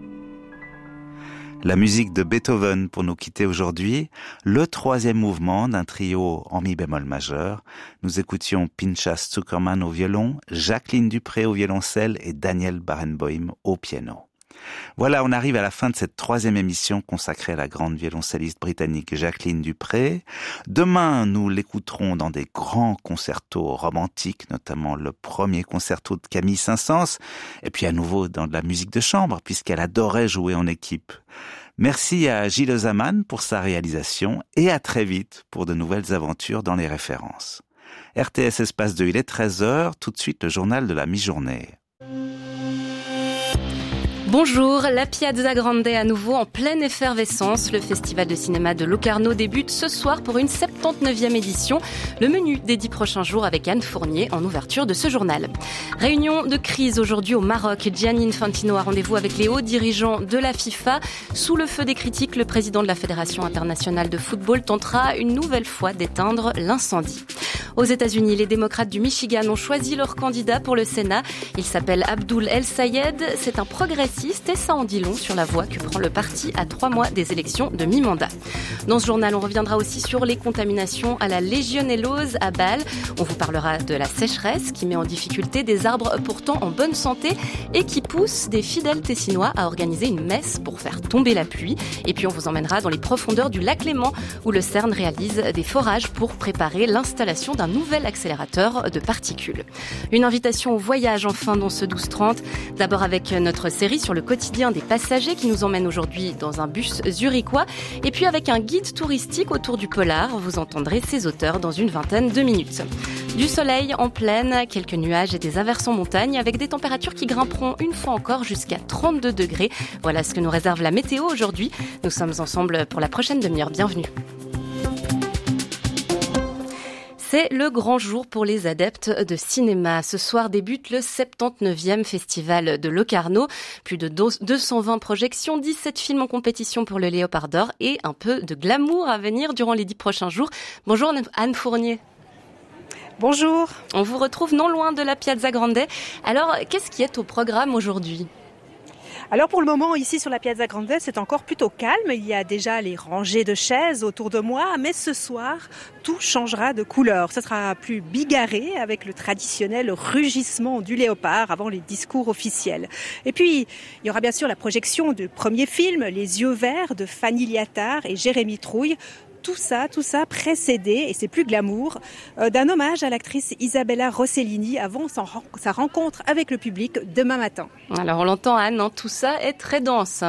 La musique de Beethoven pour nous quitter aujourd'hui, le troisième mouvement d'un trio en mi bémol majeur. Nous écoutions Pinchas Zuckerman au violon, Jacqueline Dupré au violoncelle et Daniel Barenboim au piano. Voilà, on arrive à la fin de cette troisième émission consacrée à la grande violoncelliste britannique Jacqueline Dupré. Demain, nous l'écouterons dans des grands concertos romantiques, notamment le premier concerto de Camille Saint-Saëns, et puis à nouveau dans de la musique de chambre, puisqu'elle adorait jouer en équipe. Merci à Gilles Zaman pour sa réalisation, et à très vite pour de nouvelles aventures dans les références. RTS Espace 2, il est 13h, tout de suite le journal de la mi-journée. Bonjour, la Piazza Grande à nouveau en pleine effervescence. Le festival de cinéma de Locarno débute ce soir pour une 79e édition. Le menu des 10 prochains jours avec Anne Fournier en ouverture de ce journal. Réunion de crise aujourd'hui au Maroc. Gianni Infantino a rendez-vous avec les hauts dirigeants de la FIFA. Sous le feu des critiques, le président de la Fédération internationale de football tentera une nouvelle fois d'éteindre l'incendie. Aux États-Unis, les démocrates du Michigan ont choisi leur candidat pour le Sénat. Il s'appelle Abdul El Sayed. C'est un progressiste et ça en dit long sur la voie que prend le parti à 3 mois des élections de mi-mandat. Dans ce journal, on reviendra aussi sur les contaminations à la légionellose à Bâle. On vous parlera de la sécheresse qui met en difficulté des arbres pourtant en bonne santé et qui pousse des fidèles Tessinois à organiser une messe pour faire tomber la pluie. Et puis on vous emmènera dans les profondeurs du lac Léman où le CERN réalise des forages pour préparer l'installation d'un nouvel accélérateur de particules. Une invitation au voyage enfin dans ce 12-30. D'abord avec notre série sur le quotidien des passagers qui nous emmène aujourd'hui dans un bus zurichois. Et puis avec un guide touristique autour du polar. Vous entendrez ses auteurs dans une vingtaine de minutes. Du soleil en plaine, quelques nuages et des averses en montagne avec des températures qui grimperont une fois encore jusqu'à 32 degrés. Voilà ce que nous réserve la météo aujourd'hui. Nous sommes ensemble pour la prochaine demi-heure. Bienvenue. C'est le grand jour pour les adeptes de cinéma. Ce soir débute le 79e festival de Locarno. Plus de 220 projections, 17 films en compétition pour le Léopard d'Or et un peu de glamour à venir durant les 10 prochains jours. Bonjour Anne Fournier. Bonjour. On vous retrouve non loin de la Piazza Grande. Alors, qu'est-ce qui est au programme aujourd'hui ? Alors pour le moment, ici sur la Piazza Grande, c'est encore plutôt calme. Il y a déjà les rangées de chaises autour de moi, mais ce soir, tout changera de couleur. Ce sera plus bigarré avec le traditionnel rugissement du léopard avant les discours officiels. Et puis, il y aura bien sûr la projection du premier film, Les yeux verts de Fanny Liattard et Jérémy Trouille. Tout ça précédé, et c'est plus glamour, d'un hommage à l'actrice Isabella Rossellini avant sa rencontre avec le public demain matin. Alors on l'entend Anne, tout ça est très dense.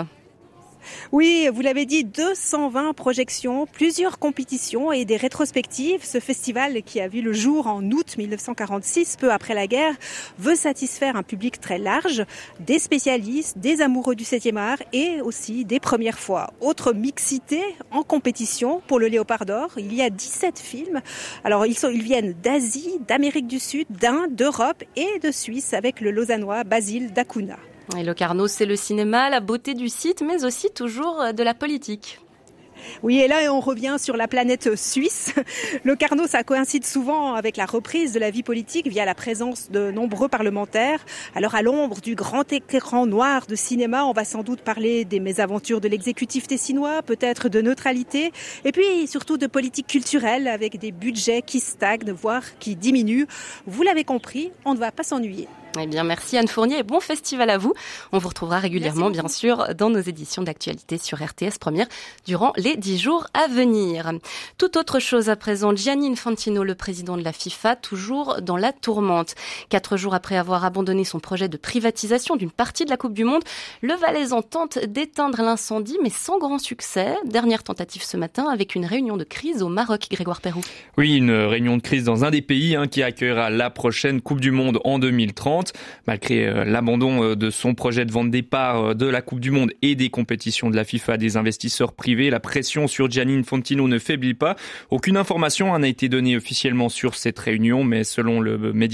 Oui, vous l'avez dit, 220 projections, plusieurs compétitions et des rétrospectives. Ce festival qui a vu le jour en août 1946, peu après la guerre, veut satisfaire un public très large, des spécialistes, des amoureux du 7e art et aussi des premières fois. Autre mixité en compétition pour le Léopard d'Or, il y a 17 films. Alors ils viennent d'Asie, d'Amérique du Sud, d'Inde, d'Europe et de Suisse avec le lausannois Basile Dacuna. Et Locarno, c'est le cinéma, la beauté du site, mais aussi toujours de la politique. Oui, et là, on revient sur la planète suisse. Locarno, ça coïncide souvent avec la reprise de la vie politique via la présence de nombreux parlementaires. Alors, à l'ombre du grand écran noir de cinéma, on va sans doute parler des mésaventures de l'exécutif tessinois, peut-être de neutralité, et puis surtout de politique culturelle avec des budgets qui stagnent, voire qui diminuent. Vous l'avez compris, on ne va pas s'ennuyer. Eh bien, merci Anne Fournier et bon festival à vous. On vous retrouvera régulièrement, bien sûr, dans nos éditions d'actualité sur RTS Première durant les 10 jours à venir. Tout autre chose à présent, Gianni Infantino, le président de la FIFA, toujours dans la tourmente. 4 jours après avoir abandonné son projet de privatisation d'une partie de la Coupe du Monde, le Valaisan tente d'éteindre l'incendie, mais sans grand succès. Dernière tentative ce matin avec une réunion de crise au Maroc, Grégoire Perroux. Oui, une réunion de crise dans un des pays qui accueillera la prochaine Coupe du Monde en 2030. Malgré l'abandon de son projet de vente des parts de la Coupe du Monde et des compétitions de la FIFA à des investisseurs privés, la pression sur Gianni Infantino ne faiblit pas. Aucune information n'a été donnée officiellement sur cette réunion, mais selon le média